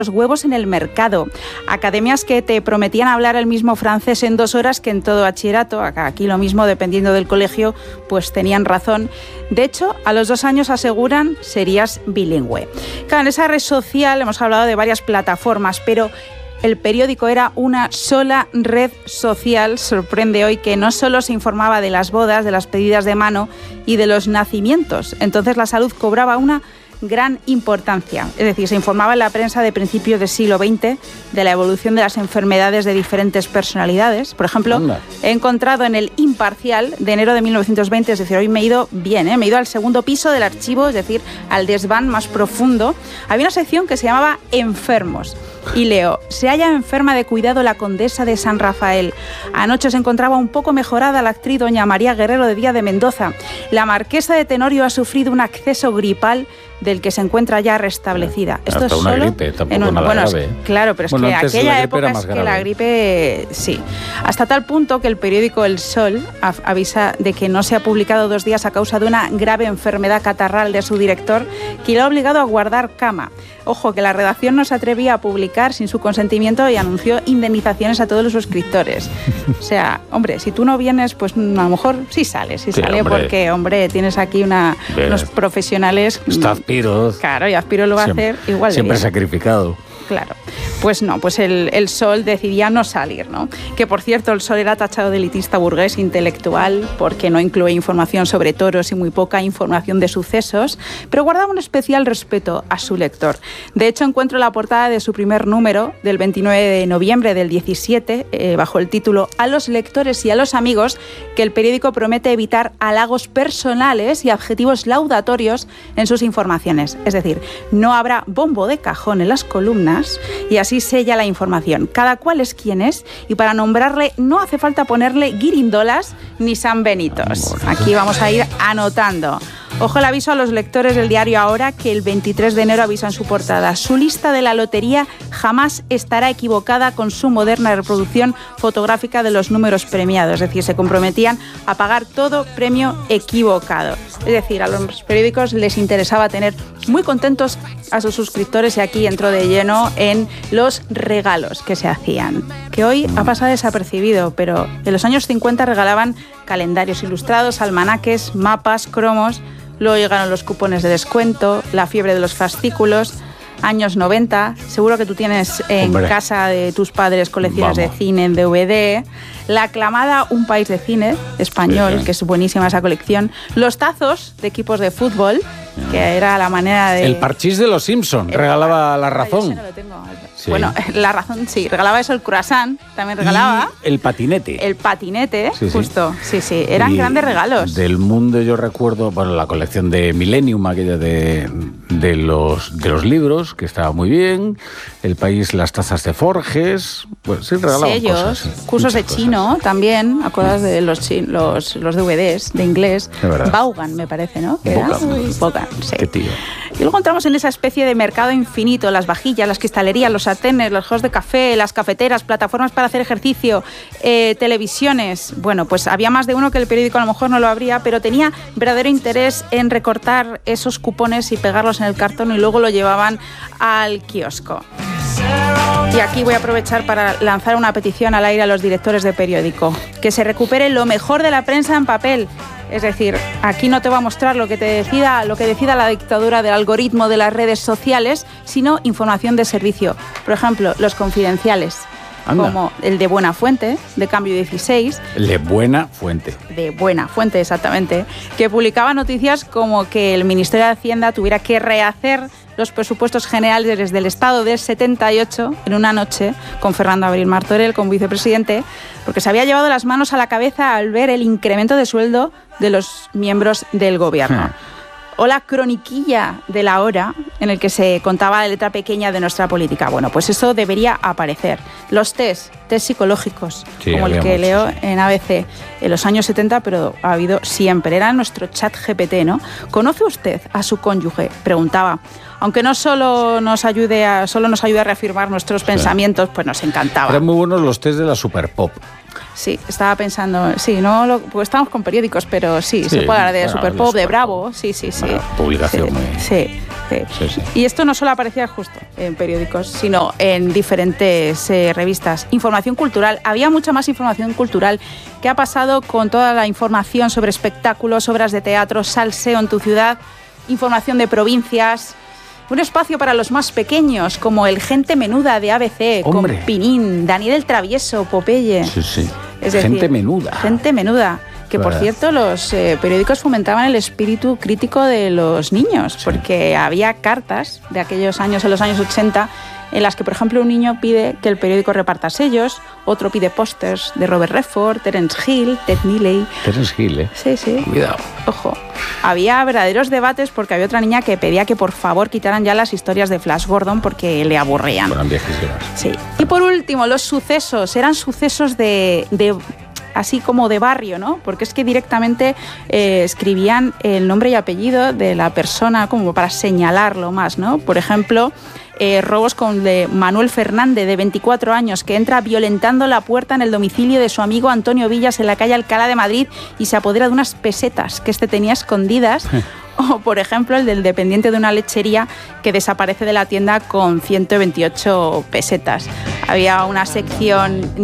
los huevos en el mercado. Academias que te prometían hablar el mismo francés en 2 horas que en todo bachillerato. Aquí lo mismo, dependiendo del colegio, pues tenían razón. De hecho, a los 2 años aseguran serías bilingüe. Claro, en esa red social hemos hablado de varias plataformas, pero el periódico era una sola red social. Sorprende hoy que no solo se informaba de las bodas, de las pedidas de mano y de los nacimientos. Entonces la salud cobraba una gran importancia. Es decir, se informaba en la prensa de principios del siglo XX de la evolución de las enfermedades de diferentes personalidades. Por ejemplo, he encontrado en el Imparcial de enero de 1920, es decir, hoy me he ido bien, me he ido al segundo piso del archivo, es decir, al desván más profundo. Había una sección que se llamaba Enfermos. Y leo: se halla enferma de cuidado la condesa de San Rafael. Anoche se encontraba un poco mejorada la actriz doña María Guerrero de Díaz de Mendoza. La marquesa de Tenorio ha sufrido un acceso gripal del que se encuentra ya restablecida. Esto es una solo gripe, tampoco nada grave. Claro, pero es que aquella época es que la gripe, sí. Hasta tal punto que el periódico El Sol avisa de que no se ha publicado 2 días a causa de una grave enfermedad catarral de su director, que le ha obligado a guardar cama. Ojo, que la redacción no se atrevía a publicar sin su consentimiento y anunció indemnizaciones a todos los suscriptores. O sea, hombre, si tú no vienes, pues a lo mejor sí sales, sale, hombre, porque, hombre, tienes aquí unos profesionales. Está Azpiroz. Claro, y Azpiroz lo va a hacer igual de siempre bien. Sacrificado. Claro. Pues no, pues el Sol decidía no salir, ¿no? Que, por cierto, el Sol era tachado de elitista burgués intelectual porque no incluía información sobre toros y muy poca información de sucesos, pero guardaba un especial respeto a su lector. De hecho, encuentro la portada de su primer número, del 29 de noviembre del 17, bajo el título «A los lectores y a los amigos», que el periódico promete evitar halagos personales y adjetivos laudatorios en sus informaciones. Es decir, no habrá bombo de cajón en las columnas y así sella la información. Cada cual es quien es y para nombrarle no hace falta ponerle guirindolas ni sanbenitos. Aquí vamos a ir anotando. Ojo el aviso a los lectores del diario Ahora, que el 23 de enero avisa en su portada: su lista de la lotería jamás estará equivocada con su moderna reproducción fotográfica de los números premiados. Es decir, se comprometían a pagar todo premio equivocado. Es decir, a los periódicos les interesaba tener muy contentos a sus suscriptores, y aquí entró de lleno en los regalos que se hacían, que hoy ha pasado desapercibido, pero en los años 50 regalaban calendarios ilustrados, almanaques, mapas, cromos. Luego llegaron los cupones de descuento, la fiebre de los fascículos. Años 90, seguro que tú tienes en casa de tus padres colecciones de cine en DVD, la aclamada Un País de Cine español, que es buenísima esa colección, los tazos de equipos de fútbol, que era la manera de... El parchís de los Simpson regalaba La Razón. No lo tengo. Sí. Bueno, La Razón sí, regalaba eso, el croissant también regalaba. Y el patinete. El patinete, sí, justo, sí, eran grandes regalos. Del Mundo yo recuerdo, bueno, la colección de Millennium, aquella de los libros, que estaba muy bien. El País, las tazas de Forges, pues sí, regalaban sellos, cosas. Cursos de chino también, ¿acuerdas de los DVDs de inglés? Vaughan, me parece, ¿no? Vaughan, sí. Qué tío. Y luego entramos en esa especie de mercado infinito: las vajillas, las cristalerías, los sartenes, los juegos de café, las cafeteras, plataformas para hacer ejercicio, televisiones. Bueno, pues había más de uno que el periódico a lo mejor no lo abría, pero tenía verdadero interés en recortar esos cupones y pegarlos en el cartón, y luego lo llevaban al kiosco. Y aquí voy a aprovechar para lanzar una petición al aire a los directores de periódico: que se recupere lo mejor de la prensa en papel. Es decir, aquí no te va a mostrar lo que decida la dictadura del algoritmo de las redes sociales, sino información de servicio. Por ejemplo, los confidenciales. Anda. Como el de Buena Fuente, de Cambio 16. El de Buena Fuente. De Buena Fuente, exactamente. Que publicaba noticias como que el Ministerio de Hacienda tuviera que rehacer los presupuestos generales del Estado del 78 en una noche, con Fernando Abril Martorell como vicepresidente, porque se había llevado las manos a la cabeza al ver el incremento de sueldo de los miembros del gobierno. O la croniquilla de La Hora, en el que se contaba la letra pequeña de nuestra política. Bueno, pues eso debería aparecer. Los test psicológicos, como el que leo en ABC en los años 70, pero ha habido siempre. Era nuestro chat GPT, ¿no? ¿Conoce usted a su cónyuge?, preguntaba. aunque no solo nos ayude a reafirmar nuestros pensamientos, pues nos encantaba. Eran muy buenos los test de la Super Pop. Sí, estaba pensando, pues estamos con periódicos, pero se puede hablar de Super Pop, de Bravo, sí. Publicación sí. Y esto no solo aparecía justo en periódicos, sino en diferentes revistas. Información cultural, había mucha más información cultural. ¿Qué ha pasado con toda la información sobre espectáculos, obras de teatro, salseo en tu ciudad, información de provincias? Un espacio para los más pequeños, como el Gente Menuda de ABC, ¡Hombre! Con Pinín, Daniel el Travieso, Popeye. Sí. Es decir, Gente Menuda. Gente Menuda. Que, por cierto, los periódicos fomentaban el espíritu crítico de los niños, porque había cartas de aquellos años, en los años 80, en las que, por ejemplo, un niño pide que el periódico reparta sellos, otro pide pósters de Robert Redford, Terence Hill, Ted Neeley. Terence Hill, Sí. Cuidado. Ojo. Había verdaderos debates porque había otra niña que pedía que por favor quitaran ya las historias de Flash Gordon porque le aburrían. Eran viejísimas. Sí. Y por último, los sucesos. Eran sucesos de así como de barrio, ¿no? Porque es que directamente escribían el nombre y apellido de la persona como para señalarlo más, ¿no? Por ejemplo, robos con de Manuel Fernández, de 24 años, que entra violentando la puerta en el domicilio de su amigo Antonio Villas en la calle Alcalá de Madrid y se apodera de unas pesetas que tenía escondidas. O, por ejemplo, el del dependiente de una lechería que desaparece de la tienda con 128 pesetas. Había una sección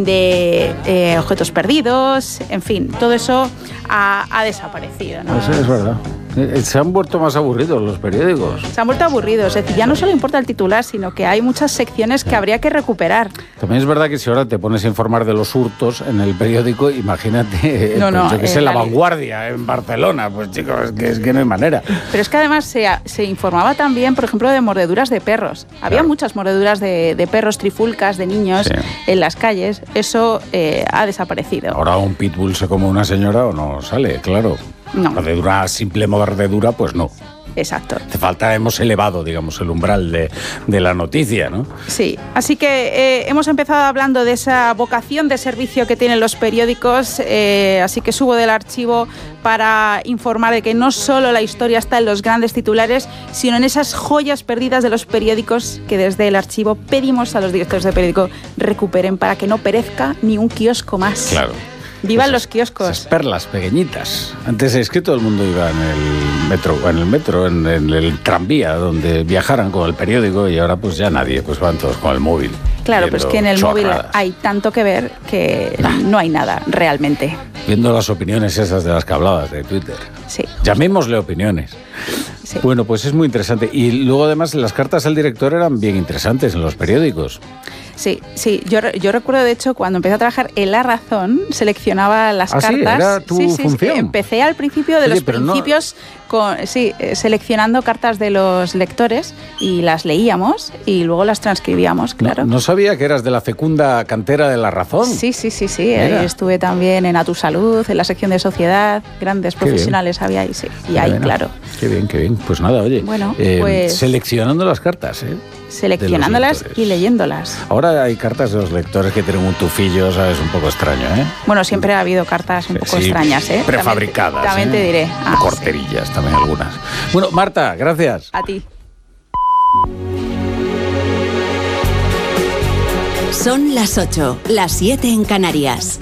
de objetos perdidos, en fin, todo eso ha desaparecido, ¿no? Eso es verdad. Se han vuelto más aburridos los periódicos. Se han vuelto aburridos. Es decir, ya no solo importa el titular, sino que hay muchas secciones que habría que recuperar. También es verdad que si ahora te pones a informar de los hurtos en el periódico, imagínate, yo que sé, La Vanguardia en Barcelona, pues chicos, es que no hay manera. Pero es que además se informaba también, por ejemplo, de mordeduras de perros. Había muchas mordeduras de perros, trifulcas, de niños en las calles. Eso ha desaparecido. Ahora un pitbull se come una señora o no sale, claro. No. Mordedura, simple mordedura, pues no. Exacto. Hace falta, hemos elevado, digamos, el umbral de la noticia, ¿no? Sí, así que hemos empezado hablando de esa vocación de servicio que tienen los periódicos, así que subo del archivo para informar de que no solo la historia está en los grandes titulares, sino en esas joyas perdidas de los periódicos que desde el archivo pedimos a los directores de periódico recuperen para que no perezca ni un kiosco más. Claro. ¡Vivan los kioscos! Esas perlas pequeñitas. Antes es que todo el mundo iba en el metro, en el tranvía, donde viajaran con el periódico, y ahora pues ya nadie, pues van todos con el móvil. Claro, pero es que en el móvil hay tanto que ver que no hay nada realmente. Viendo las opiniones esas de las que hablabas de Twitter. Sí. Llamémosle opiniones. Sí. Bueno, pues es muy interesante. Y luego además las cartas al director eran bien interesantes en los periódicos. Sí. Yo recuerdo, de hecho, cuando empecé a trabajar en La Razón, seleccionaba las cartas. ¿Sí? ¿Era tu función? Sí. Empecé al principio de los principios, seleccionando cartas de los lectores y las leíamos y luego las transcribíamos, claro. No sabía que eras de la fecunda cantera de La Razón. Sí. Estuve también en A Tu Salud, en la sección de Sociedad, grandes profesionales había ahí, sí. Y ahí, claro. Qué bien. Pues nada, oye. Bueno, pues seleccionando las cartas, seleccionándolas y leyéndolas. Ahora hay cartas de los lectores que tienen un tufillo, ¿sabes? Un poco extraño, Bueno, siempre ha habido cartas un poco extrañas, prefabricadas. También te diré. Corterillas, también algunas. Bueno, Marta, gracias. A ti. Son las 8, las 7 en Canarias.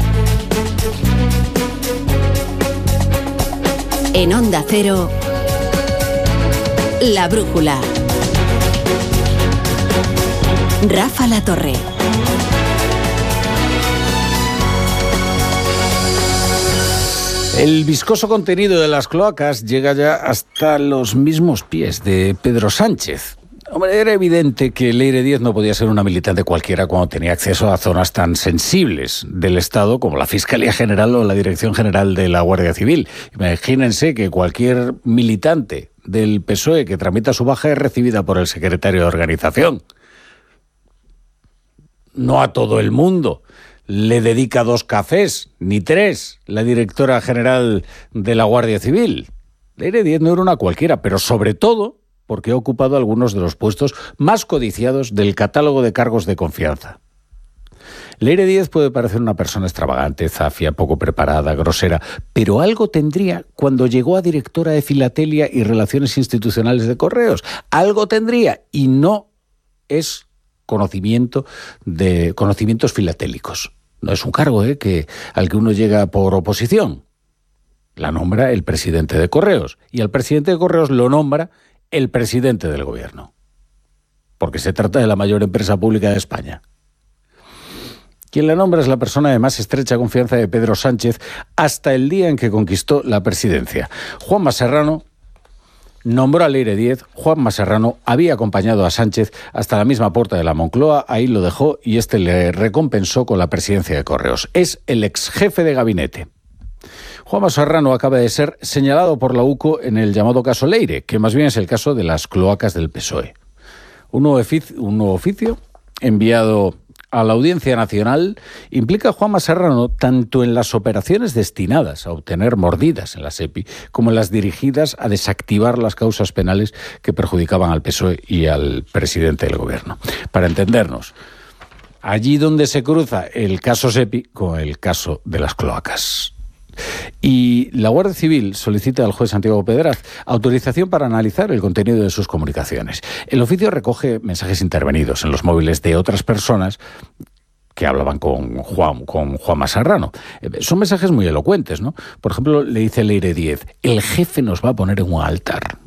En Onda Cero, La Brújula. Rafa La Torre. El viscoso contenido de las cloacas llega ya hasta los mismos pies de Pedro Sánchez. Hombre, era evidente que Leire Díez no podía ser una militante cualquiera cuando tenía acceso a zonas tan sensibles del Estado como la Fiscalía General o la Dirección General de la Guardia Civil. Imagínense que cualquier militante del PSOE que tramita su baja es recibida por el secretario de organización. No a todo el mundo le dedica 2 cafés, ni 3, la directora general de la Guardia Civil. Leire Díez no era una cualquiera, pero sobre todo porque ha ocupado algunos de los puestos más codiciados del catálogo de cargos de confianza. Leire Díez puede parecer una persona extravagante, zafia, poco preparada, grosera, pero algo tendría cuando llegó a directora de Filatelia y Relaciones Institucionales de Correos. Algo tendría, y no es conocimientos filatélicos. No es un cargo al que uno llega por oposición. La nombra el presidente de Correos, y al presidente de Correos lo nombra el presidente del gobierno, porque se trata de la mayor empresa pública de España. Quien la nombra es la persona de más estrecha confianza de Pedro Sánchez hasta el día en que conquistó la presidencia. Juanma Serrano nombró a Leire Díez. Juanma Serrano había acompañado a Sánchez hasta la misma puerta de la Moncloa, ahí lo dejó y este le recompensó con la presidencia de Correos. Es el ex jefe de gabinete. Juanma Serrano acaba de ser señalado por la UCO en el llamado caso Leire, que más bien es el caso de las cloacas del PSOE. Un nuevo oficio enviado a la Audiencia Nacional implica a Juanma Serrano tanto en las operaciones destinadas a obtener mordidas en la SEPI como en las dirigidas a desactivar las causas penales que perjudicaban al PSOE y al presidente del gobierno. Para entendernos, allí donde se cruza el caso SEPI con el caso de las cloacas. Y la Guardia Civil solicita al juez Santiago Pedraz autorización para analizar el contenido de sus comunicaciones. El oficio recoge mensajes intervenidos en los móviles de otras personas que hablaban con Juanma Serrano. Son mensajes muy elocuentes, ¿no? Por ejemplo, le dice Leire Díez: el jefe nos va a poner en un altar.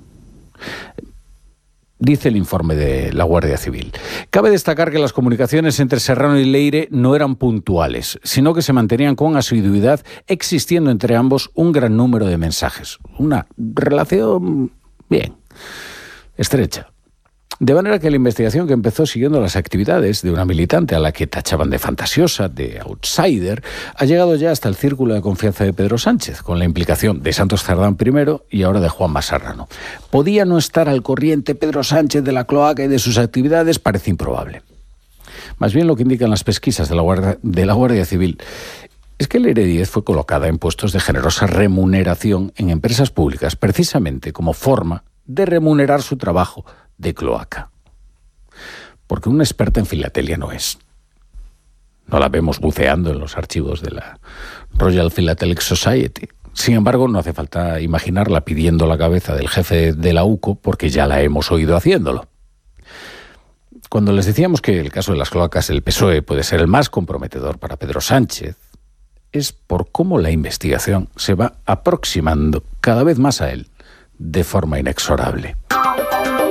Dice el informe de la Guardia Civil. Cabe destacar que las comunicaciones entre Serrano y Leire no eran puntuales, sino que se mantenían con asiduidad, existiendo entre ambos un gran número de mensajes. Una relación, bien, estrecha. De manera que la investigación, que empezó siguiendo las actividades de una militante a la que tachaban de fantasiosa, de outsider, ha llegado ya hasta el círculo de confianza de Pedro Sánchez, con la implicación de Santos Cerdán primero y ahora de Juanma Serrano. ¿Podía no estar al corriente Pedro Sánchez de la cloaca y de sus actividades? Parece improbable. Más bien lo que indican las pesquisas de la Guardia Civil es que Leire Díez fue colocada en puestos de generosa remuneración en empresas públicas, precisamente como forma de remunerar su trabajo de cloaca. Porque una experta en filatelia no es. No la vemos buceando en los archivos de la Royal Philatelic Society. Sin embargo, no hace falta imaginarla pidiendo la cabeza del jefe de la UCO, porque ya la hemos oído haciéndolo. Cuando les decíamos que el caso de las cloacas del PSOE puede ser el más comprometedor para Pedro Sánchez, es por cómo la investigación se va aproximando cada vez más a él de forma inexorable.